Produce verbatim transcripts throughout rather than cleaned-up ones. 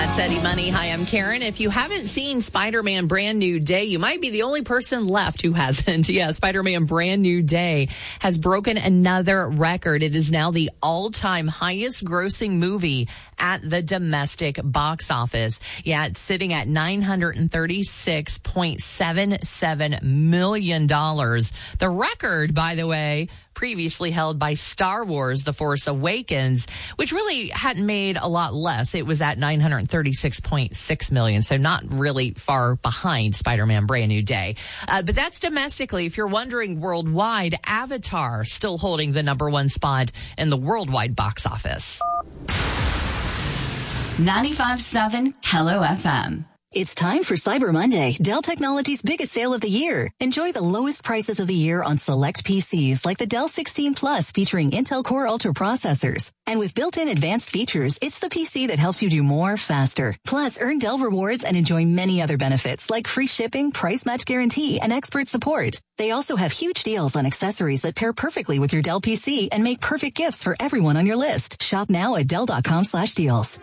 That's Eddie Money. Hi, I'm Karen. If you haven't seen Spider-Man Brand New Day, you might be the only person left who hasn't. Yeah, Spider-Man Brand New Day has broken another record. It is now the all-time highest grossing movie at the domestic box office. Yeah, it's sitting at nine hundred thirty-six point seven seven million dollars. The record, by the way, previously held by Star Wars The Force Awakens, which really hadn't made a lot less. It was at nine hundred thirty-six point six million dollars, so not really far behind Spider-Man Brand New Day. Uh, but that's domestically. If you're wondering worldwide, Avatar still holding the number one spot in the worldwide box office. ninety-five point seven Hello F M. It's time for Cyber Monday, Dell Technologies' biggest sale of the year. Enjoy the lowest prices of the year on select P Cs like the Dell sixteen Plus featuring Intel Core Ultra processors. And with built-in advanced features, it's the P C that helps you do more faster. Plus, earn Dell rewards and enjoy many other benefits like free shipping, price match guarantee, and expert support. They also have huge deals on accessories that pair perfectly with your Dell P C and make perfect gifts for everyone on your list. Shop now at Dell.com slash deals.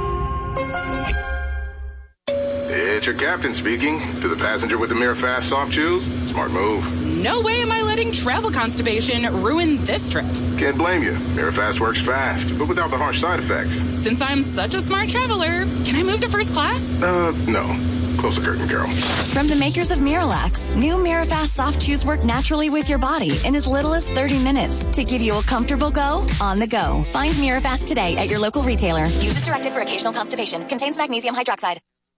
It's your captain speaking. To the passenger with the Mirafast soft chews, smart move. No way am I letting travel constipation ruin this trip. Can't blame you. Mirafast works fast, but without the harsh side effects. Since I'm such a smart traveler, can I move to first class? Uh, no. Close the curtain, girl. From the makers of Miralax, new Mirafast soft chews work naturally with your body in as little as thirty minutes to give you a comfortable go on the go. Find Mirafast today at your local retailer. Use as directed for occasional constipation. Contains magnesium hydroxide.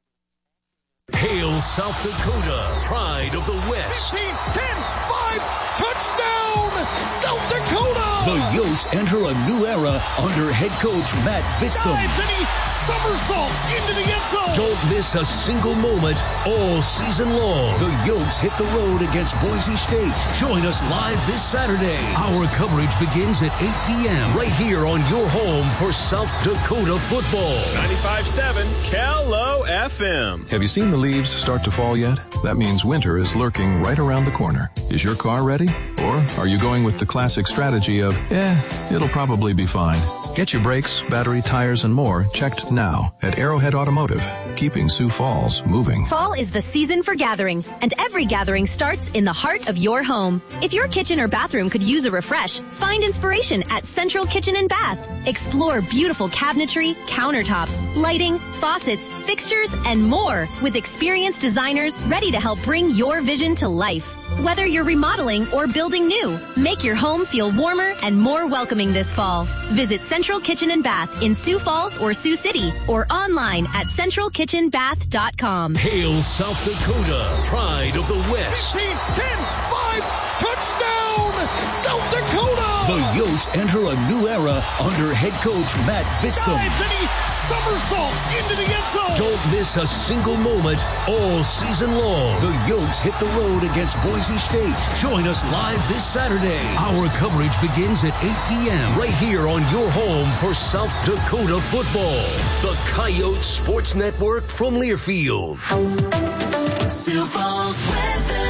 Hail South Dakota, pride of the West. fifteen, ten, five, touchdown, South Dakota! The Yotes enter a new era under head coach Matt Vitztham. Dives and he somersaults into the end zone. Don't miss a single moment all season long. The Yotes hit the road against Boise State. Join us live this Saturday. Our coverage begins at eight p.m. right here on your home for South Dakota football. ninety-five point seven Cal-O F M. Have you seen the leaves start to fall yet? That means winter is lurking right around the corner. Is your car ready? Or are you going with the classic strategy of, eh, it'll probably be fine? Get your brakes, battery, tires, and more checked now at Arrowhead Automotive, keeping Sioux Falls moving. Fall is the season for gathering, and every gathering starts in the heart of your home. If your kitchen or bathroom could use a refresh, find inspiration at Central Kitchen and Bath. Explore beautiful cabinetry, countertops, lighting, faucets, fixtures, and more with experienced designers ready to help bring your vision to life. Whether you're remodeling or building new, make your home feel warmer and more welcoming this fall. Visit Central Kitchen and Bath in Sioux Falls or Sioux City or online at central kitchen bath dot com. Hail South Dakota, pride of the West. fifteen, ten, five, touchdown, South Dakota! The Yotes enter a new era under head coach Matt Vitztham. Dives and he somersaults into the end zone. Don't miss a single moment all season long. The Yotes hit the road against Boise State. Join us live this Saturday. Our coverage begins at eight p.m. right here on your home for South Dakota football. The Coyote Sports Network from Learfield. Sioux Falls weather.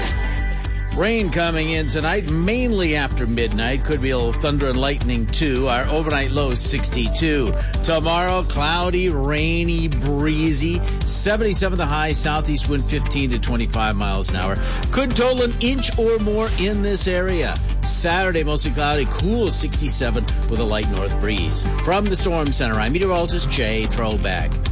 Rain coming in tonight, mainly after midnight. Could be a little thunder and lightning, too. Our overnight low is sixty-two. Tomorrow, cloudy, rainy, breezy. seventy-seven the high, southeast wind fifteen to twenty-five miles an hour. Could total an inch or more in this area. Saturday, mostly cloudy, cool sixty-seven with a light north breeze. From the Storm Center, I'm meteorologist Jay Trobeck.